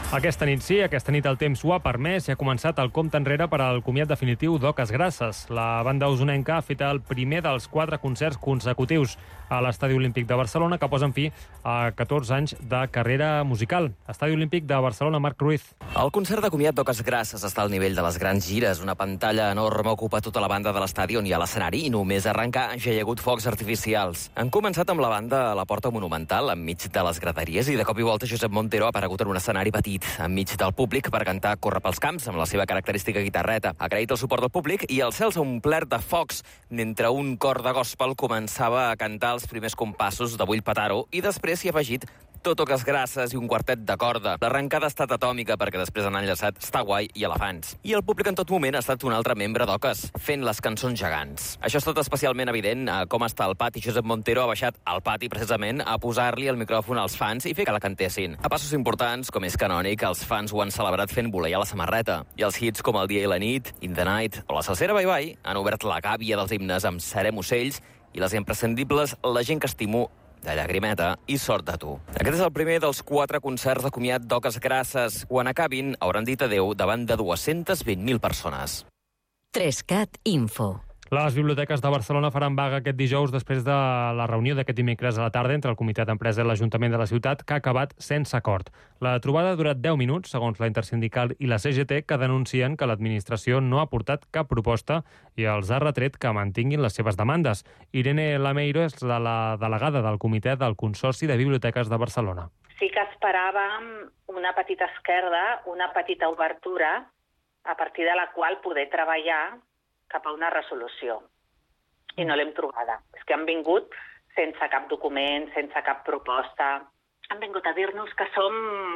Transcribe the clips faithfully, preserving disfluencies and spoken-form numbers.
Aquesta nit sí, aquesta nit el temps ho ha permès i ha començat el compte enrere per al comiat definitiu d'Oques Grasses. La banda usonenca ha fet el primer dels quatre concerts consecutius a l'Estadi Olímpic de Barcelona que posen fi a catorze anys de carrera musical. Estadi Olímpic de Barcelona, Marc Ruiz. El concert de comiat d'Oques Grasses està al nivell de les grans gires. Una pantalla enorme ocupa tota la banda de l'estadi on hi ha l'escenari i només arrencar ja hi ha hagut focs artificials. Han començat amb la banda a la Porta Monumental, enmig de les graderies, i de cop i volta Josep Montero ha aparegut en un escenari petit enmig del públic per cantar Corre pels camps amb la seva característica guitarreta. Ha agraït el suport del públic i el cel s'ha omplert de focs mentre un cor de gospel començava a cantar els primers compassos de Vull petar-ho i després s'hi ha afegit tot Oques Grasses i un quartet de corda. L'arrencada ha estat atòmica perquè després han enllaçat Està guai i Elefants. I el públic en tot moment ha estat un altre membre d'Oques, fent les cançons gegants. Això ha estat especialment evident a com està el pati. Josep Montero ha baixat al pati precisament a posar-li el micròfon als fans i fer que la cantessin. A passos importants, com és canònic, els fans ho han celebrat fent voleiar la samarreta. I els hits com El dia i la nit, In the Night o La salsera Bye Bye han obert la gàbia dels himnes amb Serem ocells i les imprescindibles La gent que estimo, de Llagrimeta i Sort de tu. Aquest és el primer dels quatre concerts de comiat d'Oques Grasses. Quan acabin, hauran dit adeu davant de dues-centes vint mil persones. Trescat Info. Les biblioteques de Barcelona faran vaga aquest dijous després de la reunió d'aquest dimecres a la tarda entre el Comitè d'Empresa i l'Ajuntament de la ciutat, que ha acabat sense acord. La trobada ha durat deu minuts, segons la Intersindical i la C G T, que denuncien que l'administració no ha portat cap proposta i els ha retret que mantinguin les seves demandes. Irene Lameiro és la, la delegada del Comitè del Consorci de Biblioteques de Barcelona. Sí que esperàvem una petita esquerda, una petita obertura, a partir de la qual poder treballar cap a una resolució. I no l'hem trobada. És que han vingut sense cap document, sense cap proposta. Han vingut a dir-nos que som,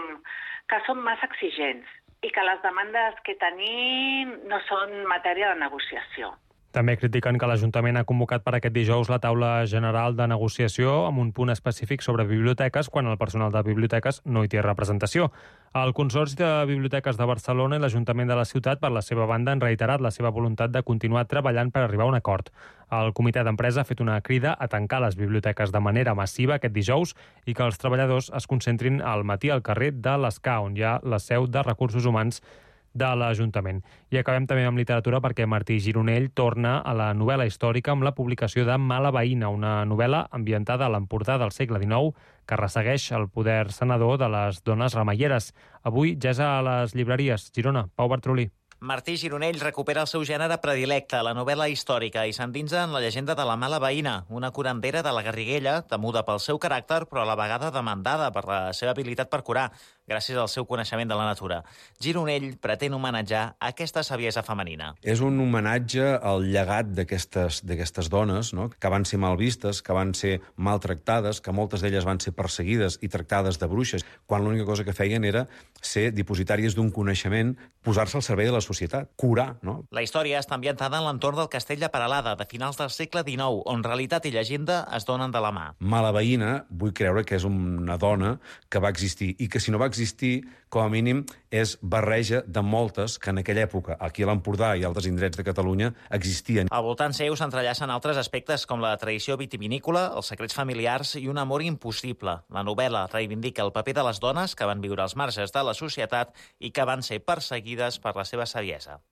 que som massa exigents i que les demandes que tenim no són matèria de negociació. També critiquen que l'Ajuntament ha convocat per aquest dijous la taula general de negociació amb un punt específic sobre biblioteques quan el personal de biblioteques no hi té representació. El Consorci de Biblioteques de Barcelona i l'Ajuntament de la ciutat, per la seva banda, han reiterat la seva voluntat de continuar treballant per arribar a un acord. El Comitè d'Empresa ha fet una crida a tancar les biblioteques de manera massiva aquest dijous i que els treballadors es concentrin al matí al carrer de l'Escà, on hi ha la seu de Recursos Humans de l'Ajuntament. I acabem també amb literatura perquè Martí Gironell torna a la novel·la històrica amb la publicació de Mala veïna, una novel·la ambientada a l'Empordà del segle dinou que ressegueix el poder senador de les dones remeieres. Avui ja és a les llibreries. Girona, Pau Bartrolí. Martí Gironell recupera el seu gènere predilecte, la novel·la històrica, i s'endinsa en la llegenda de la Mala veïna, una curandera de la Garriguella, temuda pel seu caràcter, però a la vegada demandada per la seva habilitat per curar, gràcies al seu coneixement de la natura. Gironell pretén homenatjar aquesta saviesa femenina. És un homenatge al llegat d'aquestes d'aquestes dones, no?, que van ser mal vistes, que van ser maltractades, que moltes d'elles van ser perseguides i tractades de bruixes, quan l'única cosa que feien era ser dipositàries d'un coneixement, posar-se al servei de la societat, curar, no? La història està ambientada en l'entorn del castell de Peralada, de finals del segle dinou, on realitat i llegenda es donen de la mà. Mala veïna, vull creure que és una dona que va existir, i que si no va existir, com a mínim, és barreja de moltes que en aquella època, aquí a l'Empordà i altres indrets de Catalunya, existien. Al voltant seu s'entrellacen altres aspectes com la tradició vitivinícola, els secrets familiars i un amor impossible. La novel·la reivindica el paper de les dones que van viure als marges de la societat i que van ser perseguides per la seva saviesa.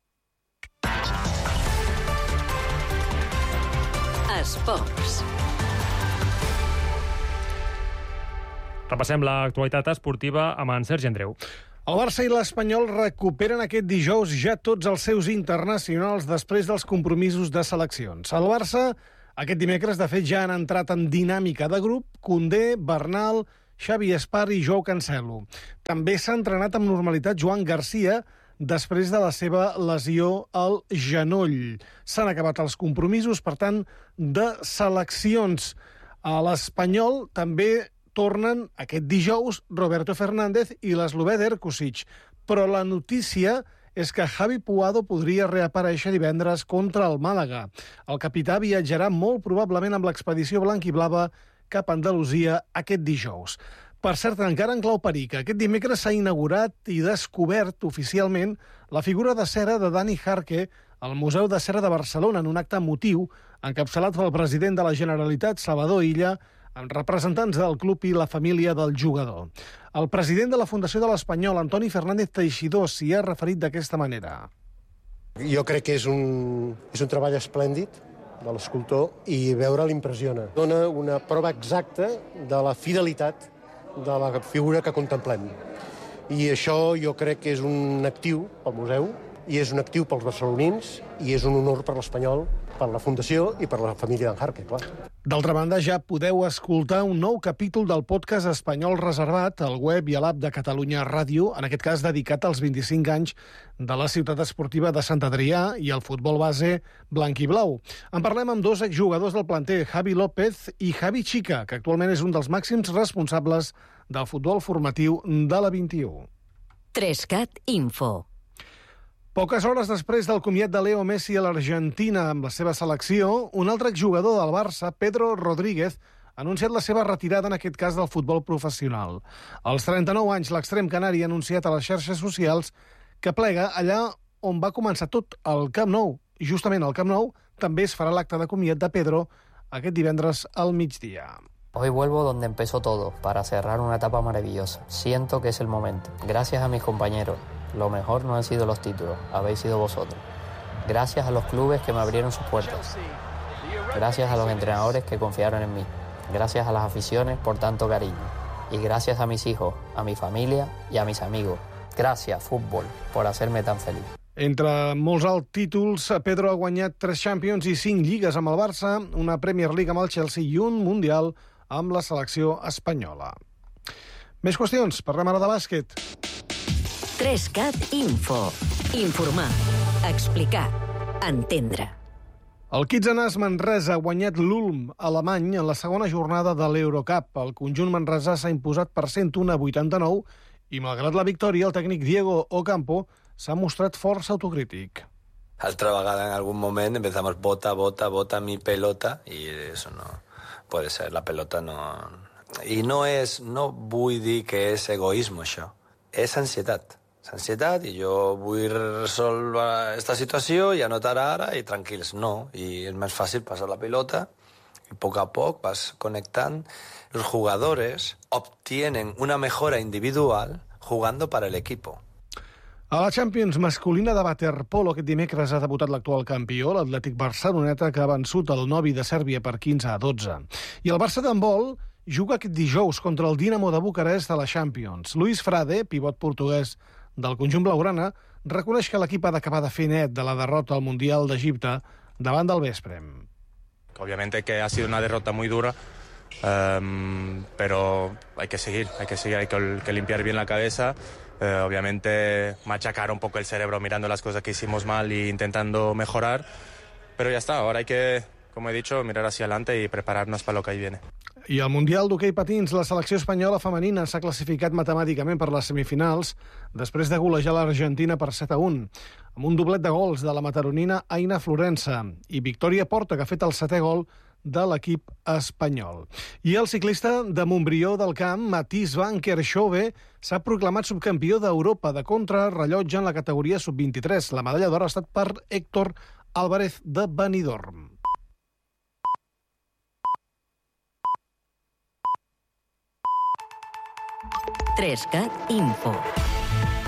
Esports. Repassem l'actualitat esportiva amb en Sergi Andreu. El Barça i l'Espanyol recuperen aquest dijous ja tots els seus internacionals després dels compromisos de seleccions. El Barça, aquest dimecres, de fet, ja han entrat en dinàmica de grup. Koundé, Bernal, Xavi Espar i Joao Cancelo. També s'ha entrenat amb normalitat Joan Garcia després de la seva lesió al genoll. S'han acabat els compromisos, per tant, de seleccions. A l'Espanyol també tornen aquest dijous Roberto Fernández i l'eslovè Derkosic. Però la notícia és que Javi Puado podria reaparèixer divendres contra el Màlaga. El capità viatjarà molt probablement amb l'expedició blanc-i-blava cap a Andalusia aquest dijous. Per cert, encara en clau perica, aquest dimecres s'ha inaugurat i descobert oficialment la figura de cera de Dani Jarque al Museu de Cera de Barcelona en un acte emotiu encapçalat pel president de la Generalitat, Salvador Illa, amb representants del club i la família del jugador. El president de la Fundació de l'Espanyol, Antoni Fernández Teixidor, s'hi ha referit d'aquesta manera. Jo crec que és un, és un treball esplèndid de l'escultor i veure l'impressiona. Dona una prova exacta de la fidelitat de la figura que contemplem. I això jo crec que és un actiu pel museu, i és un actiu pels barcelonins, i és un honor per l'Espanyol, per la Fundació i per la família d'en Jarque, clar. D'altra banda, ja podeu escoltar un nou capítol del podcast Espanyol Reservat al web i a l'app de Catalunya Ràdio, en aquest cas dedicat als vint-i-cinc anys de la ciutat esportiva de Sant Adrià i al futbol base blanc i blau. En parlem amb dos exjugadors del planter, Javi López i Javi Chica, que actualment és un dels màxims responsables del futbol formatiu de la vint-i-u. Trescat Info. Poques hores després del comiat de Leo Messi a l'Argentina amb la seva selecció, un altre exjugador del Barça, Pedro Rodríguez, ha anunciat la seva retirada, en aquest cas del futbol professional. Als trenta-nou anys, l'extrem canari ha anunciat a les xarxes socials que plega allà on va començar tot, al Camp Nou. I justament al Camp Nou també es farà l'acte de comiat de Pedro aquest divendres al migdia. Hoy vuelvo donde empezó todo, para cerrar una etapa maravillosa. Siento que es el momento. Gracias a mis compañeros. Lo mejor no han sido los títulos, habéis sido vosotros. Gracias a los clubes que me abrieron sus puertas. Gracias a los entrenadores que confiaron en mí. Gracias a las aficiones por tanto cariño. Y gracias a mis hijos, a mi familia y a mis amigos. Gracias, fútbol, por hacerme tan feliz. Entre molts alts títols, Pedro ha guanyat tres Champions i cinc lligues amb el Barça, una Premier League amb el Chelsea i un Mundial amb la selecció espanyola. Més qüestions, parlem ara de bàsquet. Trescat Info. Informar, explicar, entendre. El Kitsanàs Manresa ha guanyat l'Ulm alemany en la segona jornada de l'Eurocup. El conjunt manresà s'ha imposat per cent u a vuitanta-nou i, malgrat la victòria, el tècnic Diego Ocampo s'ha mostrat força autocrític. Altra vegada, en algun moment, empezamos bota, bota, bota, mi pelota, y eso no puede ser. La pelota no... I no és... No vull dir que és egoisme, això. És ansietat. És ansietat i jo vull resoldre aquesta situació i anotar ara i tranquils. No, i és més fàcil passar la pelota y poco a poco vas conectando. Los jugadores obtienen una mejora individual jugando para el equipo. A la Champions masculina de waterpolo aquest dimecres ha debutat l'actual campió, l'Atlètic Barceloneta, que ha vençut el Novi de Sèrbia per quinze a dotze. I el Barça d'handbol juga aquest dijous contra el Dinamo de Bucarest a la Champions. Luis Frade, pivot portuguès del conjunt blaugrana, reconeix que l'equip ha d'acabar de fer net de la derrota al Mundial d'Egipte davant del Vesprem. Obviamente que ha sido una derrota muy dura, um, pero hay que seguir, hay que seguir, hay que, que limpiar bien la cabeza, eh, obviamente machacar un poco el cerebro mirando las cosas que hicimos mal e intentando mejorar, pero ya está, ahora hay que, como he dicho, mirar hacia adelante y prepararnos para lo que ahí viene. I al Mundial d'hoquei patins, la selecció espanyola femenina s'ha classificat matemàticament per les semifinals després de golejar l'Argentina per set a un, amb un doblet de gols de la mataronina Aina Florença i Victòria Porta, que ha fet el setè gol de l'equip espanyol. I el ciclista de Montbrió del Camp, Mathies van Kerkhove, s'ha proclamat subcampió d'Europa de contrarrellotge en la categoria sub vint-i-tres. La medalla d'or ha estat per Héctor Álvarez de Benidorm. Trescat Info.